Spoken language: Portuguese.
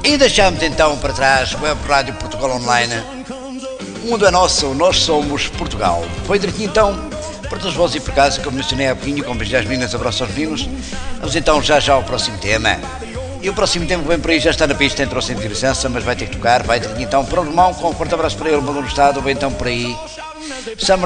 E deixamos então para trás Web Rádio Portugal Online. O mundo é nosso, nós somos Portugal. Foi direitinho então para todos vós e por casa, como mencionei há pouquinho, com beijos às meninas, abraços aos meninos. Vamos então já ao próximo tema. E o próximo tema que vem por aí já está na pista, entrou sem ter licença, mas vai ter que tocar. Vai ter então para o irmão, com um forte abraço para ele, mandou no estado, vem então por aí.